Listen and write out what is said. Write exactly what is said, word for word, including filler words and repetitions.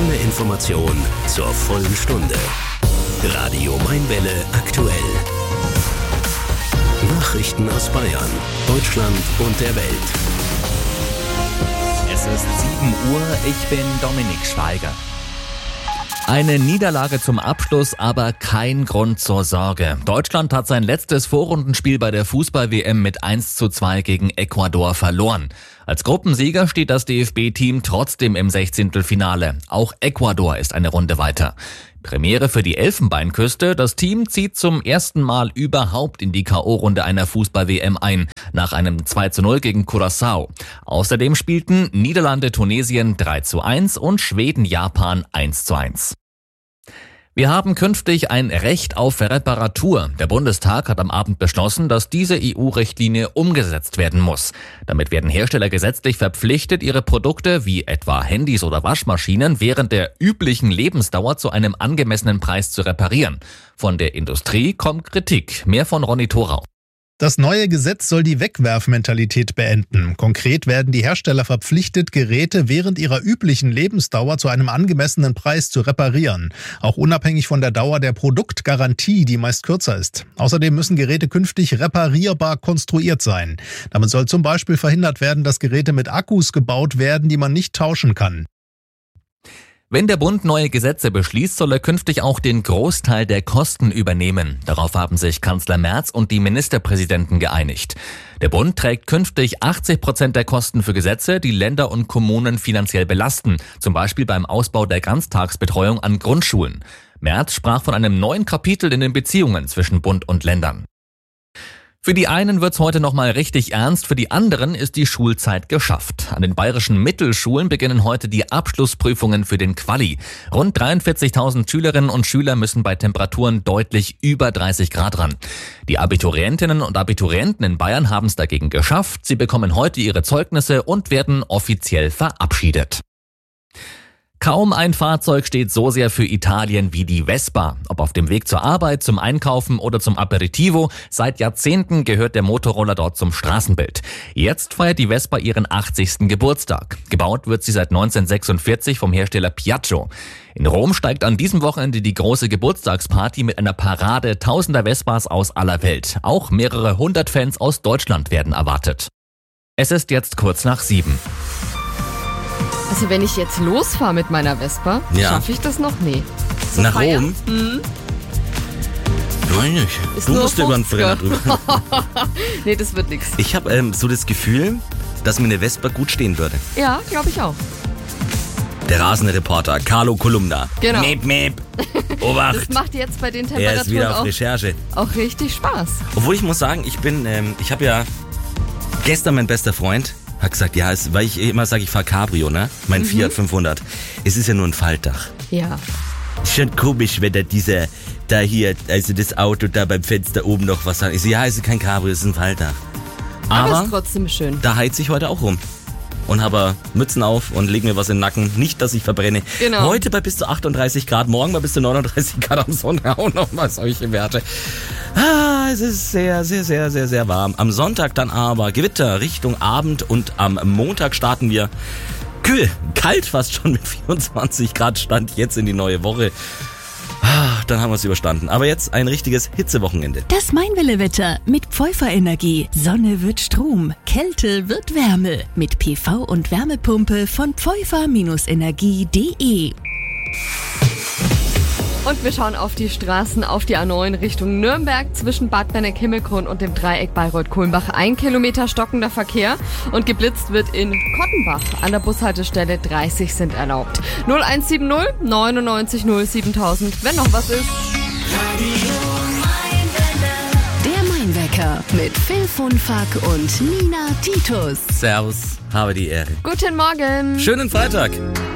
Volle Information zur vollen Stunde. Radio Mainwelle aktuell. Nachrichten aus Bayern, Deutschland und der Welt. Es ist sieben Uhr, ich bin Dominik Steiger. Eine Niederlage zum Abschluss, aber kein Grund zur Sorge. Deutschland hat sein letztes Vorrundenspiel bei der Fußball-W M mit eins zu zwei gegen Ecuador verloren. Als Gruppensieger steht das D F B-Team trotzdem im Sechzehntelfinale. Auch Ecuador ist eine Runde weiter. Premiere für die Elfenbeinküste. Das Team zieht zum ersten Mal überhaupt in die K O-Runde einer Fußball-W M ein, nach einem zwei zu null gegen Curaçao. Außerdem spielten Niederlande Tunesien drei zu eins und Schweden Japan eins zu eins. Wir haben künftig ein Recht auf Reparatur. Der Bundestag hat am Abend beschlossen, dass diese E U-Richtlinie umgesetzt werden muss. Damit werden Hersteller gesetzlich verpflichtet, ihre Produkte wie etwa Handys oder Waschmaschinen während der üblichen Lebensdauer zu einem angemessenen Preis zu reparieren. Von der Industrie kommt Kritik. Mehr von Ronny Thorau. Das neue Gesetz soll die Wegwerfmentalität beenden. Konkret werden die Hersteller verpflichtet, Geräte während ihrer üblichen Lebensdauer zu einem angemessenen Preis zu reparieren. Auch unabhängig von der Dauer der Produktgarantie, die meist kürzer ist. Außerdem müssen Geräte künftig reparierbar konstruiert sein. Damit soll zum Beispiel verhindert werden, dass Geräte mit Akkus gebaut werden, die man nicht tauschen kann. Wenn der Bund neue Gesetze beschließt, soll er künftig auch den Großteil der Kosten übernehmen. Darauf haben sich Kanzler Merz und die Ministerpräsidenten geeinigt. Der Bund trägt künftig achtzig Prozent der Kosten für Gesetze, die Länder und Kommunen finanziell belasten, zum Beispiel beim Ausbau der Ganztagsbetreuung an Grundschulen. Merz sprach von einem neuen Kapitel in den Beziehungen zwischen Bund und Ländern. Für die einen wird's heute nochmal richtig ernst, für die anderen ist die Schulzeit geschafft. An den bayerischen Mittelschulen beginnen heute die Abschlussprüfungen für den Quali. Rund dreiundvierzigtausend Schülerinnen und Schüler müssen bei Temperaturen deutlich über dreißig Grad ran. Die Abiturientinnen und Abiturienten in Bayern haben es dagegen geschafft. Sie bekommen heute ihre Zeugnisse und werden offiziell verabschiedet. Kaum ein Fahrzeug steht so sehr für Italien wie die Vespa. Ob auf dem Weg zur Arbeit, zum Einkaufen oder zum Aperitivo, seit Jahrzehnten gehört der Motorroller dort zum Straßenbild. Jetzt feiert die Vespa ihren achtzigsten Geburtstag. Gebaut wird sie seit neunzehnhundertsechsundvierzig vom Hersteller Piaggio. In Rom steigt an diesem Wochenende die große Geburtstagsparty mit einer Parade tausender Vespas aus aller Welt. Auch mehrere hundert Fans aus Deutschland werden erwartet. Es ist jetzt kurz nach sieben. Also wenn ich jetzt losfahre mit meiner Vespa, Ja. schaffe ich das noch? Nee. So Nach feiern? Rom? Mhm. Nein, nicht. Ist Du nur musst über den Brenner fünfziger. drüber. Nee, das wird nix. Ich habe ähm, so das Gefühl, dass mir eine Vespa gut stehen würde. Ja, glaube ich auch. Der rasende Reporter Carlo Kolumna. Genau. Meep, meep. Obacht. Das macht jetzt bei den Er ist Temperaturen wieder auf auch, Recherche. auch richtig Spaß. Obwohl ich muss sagen, ich bin, ähm, ich habe ja gestern mein bester Freund hat gesagt, ja, es, weil ich immer sage, ich fahre Cabrio, ne? Mein Mhm. Fiat fünfhundert. Es ist ja nur ein Faltdach. Ja. Ist schon komisch, wenn da dieser, da hier, also das Auto da beim Fenster oben noch was sagt. Ich so, ja, es ist kein Cabrio, es ist ein Faltdach. Aber, Aber ist trotzdem schön. da heiz ich heute auch rum. Und habe Mützen auf und leg mir was in den Nacken. Nicht, dass ich verbrenne. Genau. Heute bei bis zu achtunddreißig Grad, morgen bei bis zu neununddreißig Grad, am Sonntag auch noch mal solche Werte. Ah, es ist sehr, sehr, sehr, sehr, sehr warm. Am Sonntag dann aber Gewitter Richtung Abend und am Montag starten wir kühl, kalt fast schon mit vierundzwanzig Grad Stand jetzt in die neue Woche. Ah, dann haben wir es überstanden. Aber jetzt ein richtiges Hitzewochenende. Das Mainwelle-Wetter mit Pfeuffer-Energie. Sonne wird Strom, Kälte wird Wärme. Mit P V und Wärmepumpe von pfeuffer Energie punkt de. Und wir schauen auf die Straßen, auf die A neun Richtung Nürnberg zwischen Bad Benneck-Himmelkron und dem Dreieck Bayreuth-Kohlenbach. Ein Kilometer stockender Verkehr und geblitzt wird in Kottenbach. An der Bushaltestelle dreißig sind erlaubt. null eins sieben null neunundneunzig null siebentausend, wenn noch was ist. Der Mainwecker mit Phil von Fack und Nina Titus. Servus, habe die Ehre. Guten Morgen. Schönen Freitag.